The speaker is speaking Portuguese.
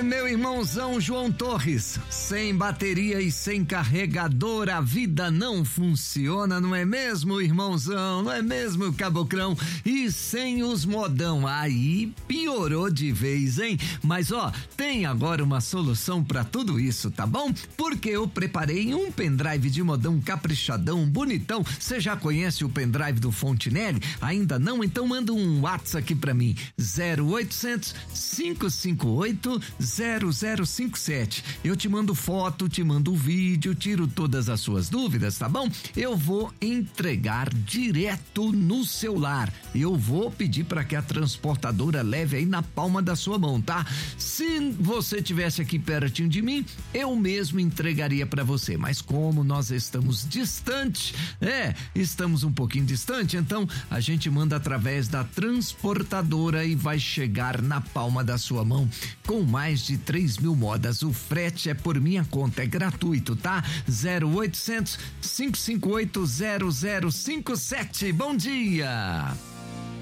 meu irmãozão João Torres, sem bateria e sem carregador a vida não funciona, não é mesmo, irmãozão? Não é mesmo, caboclão? E sem os modão, aí piorou de vez, hein? Mas tem agora uma solução pra tudo isso, tá bom? Porque eu preparei um pendrive de modão caprichadão, bonitão. Você já conhece o pendrive do Fontinelli? Ainda não? Então manda um WhatsApp aqui pra mim, 0800 558 0057. Eu te mando foto, te mando vídeo, tiro todas as suas dúvidas, tá bom? Eu vou entregar direto no seu lar. Eu vou pedir para que a transportadora leve aí na palma da sua mão, tá? Se você tivesse aqui pertinho de mim, eu mesmo entregaria para você, mas como nós estamos distante, estamos um pouquinho distante, então a gente manda através da transportadora e vai chegar na palma da sua mão com mais de 3.000 modas. O frete é por minha conta, é gratuito, tá? 0800 558 0057. Bom dia!